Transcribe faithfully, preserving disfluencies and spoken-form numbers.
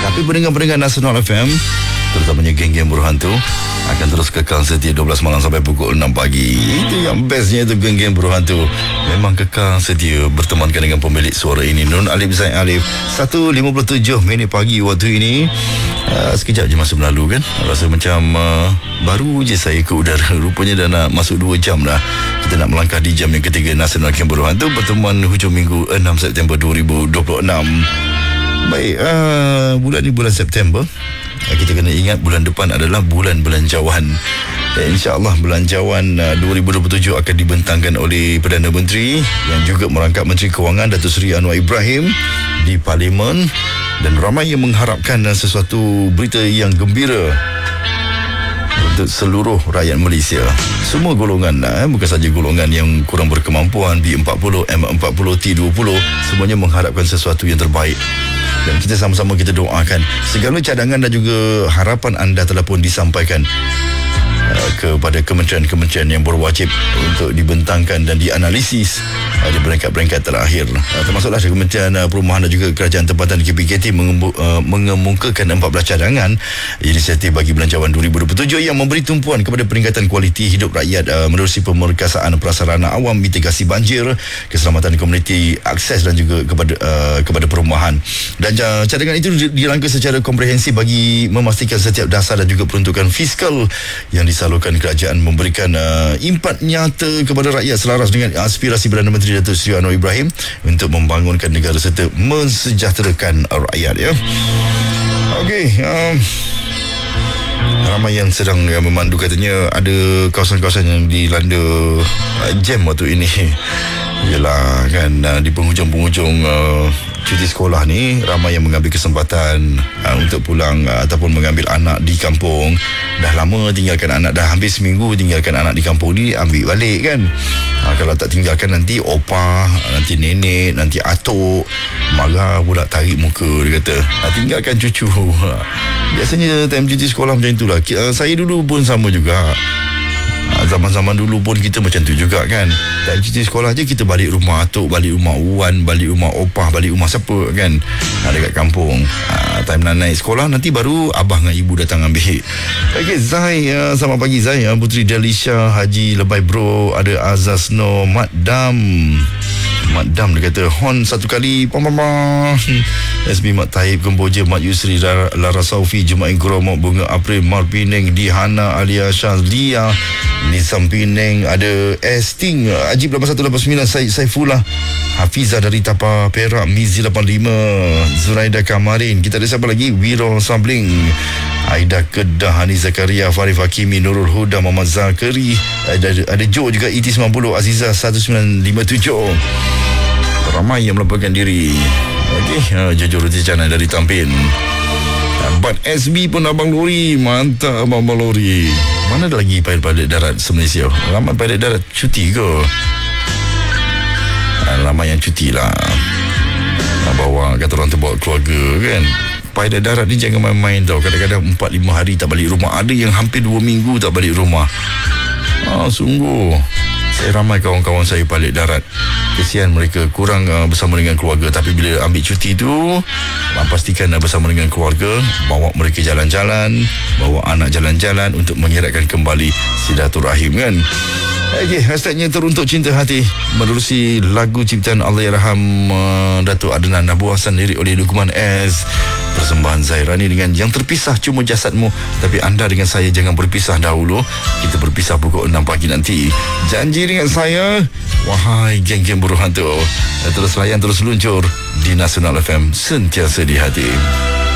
Tapi pendengar-pendengar Nasional F M, terutamanya geng-geng buruh hantu, akan terus kekal setia dua belas malam sampai pukul enam pagi. Itu yang bestnya itu, geng-geng buruh hantu memang kekal setia bertemankan dengan pemilik suara ini, Nun Alif Zaid Alif. Satu lima puluh tujuh minit pagi waktu ini. uh, Sekejap je masa berlalu kan. Rasa macam uh, baru je saya ke udara. Rupanya dah nak masuk dua jam dah. Kita nak melangkah di jam yang ketiga Nasional Geng Buruh Hantu, pertemuan hujung minggu enam September dua ribu dua puluh enam. Baik, uh, bulan ni bulan September. uh, Kita kena ingat bulan depan adalah bulan belanjawan. Dan insya-Allah belanjawan uh, dua ribu dua puluh tujuh akan dibentangkan oleh Perdana Menteri yang juga merangkap Menteri Kewangan Datuk Seri Anwar Ibrahim di Parlimen. Dan ramai yang mengharapkan uh, sesuatu berita yang gembira untuk seluruh rakyat Malaysia. Semua golongan, eh, bukan saja golongan yang kurang berkemampuan, B empat puluh, M empat puluh, T dua puluh, semuanya mengharapkan sesuatu yang terbaik. Dan kita sama-sama kita doakan segala cadangan dan juga harapan anda telah pun disampaikan uh, kepada kementerian-kementerian yang berwajib untuk dibentangkan dan dianalisis uh, di peringkat-peringkat terakhir, uh, termasuklah Kementerian uh, Perumahan dan juga Kerajaan Tempatan K P K T mengembu, uh, mengemukakan empat belas cadangan inisiatif bagi belanjawan dua ribu dua puluh tujuh yang memberi tumpuan kepada peningkatan kualiti hidup rakyat uh, menerusi pemerkasaan prasarana awam, mitigasi banjir, keselamatan komuniti, akses dan juga kepada uh, kepada perumahan. Dan uh, cadangan itu dirangka secara komprehensif bagi memastikan setiap dasar dan juga peruntukan fiskal yang disalurkan kerajaan memberikan uh, impak nyata kepada rakyat selaras dengan aspirasi Perdana Menteri Datuk Seri Anwar Ibrahim untuk membangunkan negara serta mensejahterakan rakyat, ya. Okey, um, ramai yang sedang uh, memandu, katanya ada kawasan-kawasan yang dilanda uh, jam waktu ini. Yalah kan, uh, di penghujung-penghujung uh, cuti sekolah ni, ramai yang mengambil kesempatan uh, untuk pulang uh, ataupun mengambil anak di kampung. Dah lama tinggalkan anak, dah hampir seminggu tinggalkan anak di kampung ni, ambil balik kan. uh, Kalau tak tinggalkan nanti opah, nanti nenek, nanti atuk marah pula, tarik muka, dia kata uh, tinggalkan cucu. uh, Biasanya time cuti sekolah macam itulah. uh, Saya dulu pun sama juga. Zaman-zaman dulu pun kita macam tu juga kan. Dan cuti sekolah je kita balik rumah atuk, balik rumah Wan, balik rumah opah, balik rumah siapa kan, ha, dekat kampung. ha, Time nak naik sekolah, nanti baru abah dengan ibu datang ambil. Okey, Zai, uh, selamat pagi Zai. uh, Puteri Delisha, Haji Lebay Bro, ada Azaz No, Mat Dam Mat Dam dia kata hon satu kali, pam pam pam. S B Mat Taib Kemboja, Mat Yusri, Lara, Lara Saufi, Jemaah Gromok, Bunga April, Mar Pineng, Dihana, Alia Shazlia, Nisam Pineng, ada Esting, Ajib lapan satu lapan sembilan, Said Saifullah, Hafizah dari Tapa Perak, Mizi lapan lima, Zuraida Kamarin. Kita ada siapa lagi? Wiro Sabling, Aida Kedah, Hani Zakaria, Farif Hakimi, Nurul Huda, Muhammad Zakari, ada, ada Joe juga, E T sembilan puluh, Aziza satu sembilan lima tujuh. Ramai yang melaporkan diri. Okey, uh, Jojo Roti Canai dari Tampin. Bat S B pun Abang Lori. Mantap Abang Lori. Mana ada lagi pilot-pilot darat se-Malaysia? Ramai pilot darat cuti ke? Uh, ramai yang cuti lah. uh, Bawa, kata orang tu bawa keluarga kan. Pilot darat ni jangan main-main tau. Kadang-kadang empat lima hari tak balik rumah. Ada yang hampir dua minggu tak balik rumah. Ah, sungguh. Saya ramai kawan-kawan saya pilot darat. Kesian mereka, kurang uh, bersama dengan keluarga. Tapi bila ambil cuti tu, uh, pastikan uh, bersama dengan keluarga, bawa mereka jalan-jalan, bawa anak jalan-jalan untuk mengeratkan kembali silaturahim kan. Okey, hashtagnya teruntuk cinta hati menerusi lagu ciptaan Allahyarham uh, Datuk Adnan Abu Hassan, lirik oleh Luqman S. Persembahan Zairani dengan Yang Terpisah Cuma Jasadmu. Tapi anda dengan saya jangan berpisah dahulu. Kita berpisah pukul enam pagi nanti. Janji dengan saya, wahai geng-geng buruh hantu, terus layan, terus luncur di Nasional F M, sentiasa di hati.